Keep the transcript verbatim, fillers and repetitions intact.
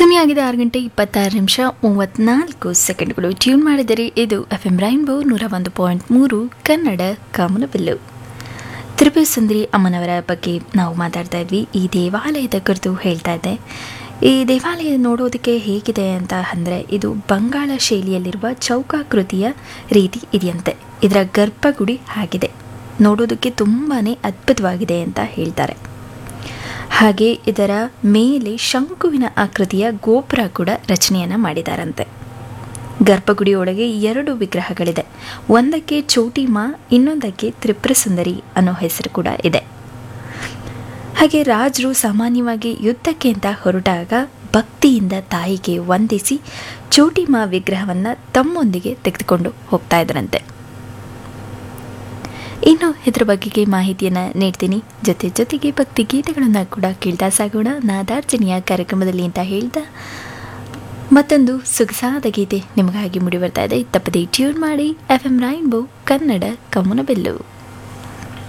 ಸಮಯ ಆಗಿದೆ ಆರು ಗಂಟೆ ಇಪ್ಪತ್ತಾರು ನಿಮಿಷ ಮೂವತ್ನಾಲ್ಕು ಸೆಕೆಂಡ್ಗಳು. ಟ್ಯೂನ್ ಮಾಡಿದರೆ ಇದು ಎಫ್ ಎಂ ರೈನ್ಬೋ ನೂರ ಒಂದು ಪಾಯಿಂಟ್ ಮೂರು ಕನ್ನಡ ಕಾಮನಬಿಲ್ಲು. ತ್ರಿಪುರ ಸುಂದರಿ ಅಮ್ಮನವರ ಬಗ್ಗೆ ನಾವು ಮಾತಾಡ್ತಾ ಇದ್ವಿ. ಈ ದೇವಾಲಯದ ಕುರಿತು ಹೇಳ್ತಾ ಇದ್ದೆ. ಈ ದೇವಾಲಯ ನೋಡೋದಕ್ಕೆ ಹೇಗಿದೆ ಅಂತ ಅಂದರೆ, ಇದು ಬಂಗಾಳ ಶೈಲಿಯಲ್ಲಿರುವ ಚೌಕಾಕೃತಿಯ ರೀತಿ ಇದೆಯಂತೆ. ಇದರ ಗರ್ಭಗುಡಿ ಆಗಿದೆ, ನೋಡೋದಕ್ಕೆ ತುಂಬಾ ಅದ್ಭುತವಾಗಿದೆ ಅಂತ ಹೇಳ್ತಾರೆ. ಹಾಗೆ ಇದರ ಮೇಲೆ ಶಂಕುವಿನ ಆಕೃತಿಯ ಗೋಪುರ ಕೂಡ ರಚನೆಯನ್ನು ಮಾಡಿದಾರಂತೆ. ಗರ್ಭಗುಡಿಯೊಳಗೆ ಎರಡು ವಿಗ್ರಹಗಳಿದೆ. ಒಂದಕ್ಕೆ ಚೋಟಿಮಾ, ಇನ್ನೊಂದಕ್ಕೆ ತ್ರಿಪುರ ಸುಂದರಿ ಅನ್ನೋ ಹೆಸರು ಕೂಡ ಇದೆ. ಹಾಗೆ ರಾಜರು ಸಾಮಾನ್ಯವಾಗಿ ಯುದ್ಧಕ್ಕೆ ಅಂತ ಹೊರಟಾಗ ಭಕ್ತಿಯಿಂದ ತಾಯಿಗೆ ವಂದಿಸಿ ಚೋಟಿಮಾ ವಿಗ್ರಹವನ್ನು ತಮ್ಮೊಂದಿಗೆ ತೆಗೆದುಕೊಂಡು ಹೋಗ್ತಾ ಇದ್ರಂತೆ. ಇನ್ನು ಇದರ ಬಗೆಗೆ ಮಾಹಿತಿಯನ್ನು ನೀಡ್ತೀನಿ. ಜೊತೆ ಜೊತೆಗೆ ಭಕ್ತಿ ಗೀತೆಗಳನ್ನು ಕೂಡ ಕೇಳ್ತಾ ಸಾಗೋಣ ನಾದಾರ್ಜನೆಯ ಕಾರ್ಯಕ್ರಮದಲ್ಲಿ ಅಂತ ಹೇಳ್ತಾ ಮತ್ತೊಂದು ಸೊಗಸಾದ ಗೀತೆ ನಿಮಗಾಗಿ ಮೂಡಿ ಬರ್ತಾ ಇದೆ. ತಪ್ಪದೇ ಟ್ಯೂನ್ ಮಾಡಿ ಎಫ್ ಎಂ ರೈನ್ಬೋ ಕನ್ನಡ ಕಾಮನಬಿಲ್ಲು.